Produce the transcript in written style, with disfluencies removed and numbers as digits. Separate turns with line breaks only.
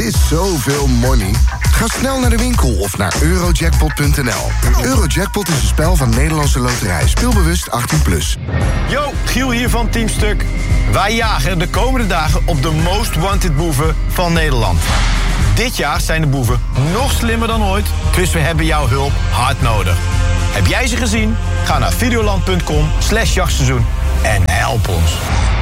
is zoveel money. Ga snel naar de winkel of naar eurojackpot.nl. Eurojackpot is een spel van Nederlandse Loterij. Speelbewust 18+.
Yo, Giel hier van Team Stuk. Wij jagen de komende dagen op de most wanted boeven van Nederland. Dit jaar zijn de boeven nog slimmer dan ooit, dus we hebben jouw hulp hard nodig. Heb jij ze gezien? Ga naar videoland.com/jachtseizoen en help ons.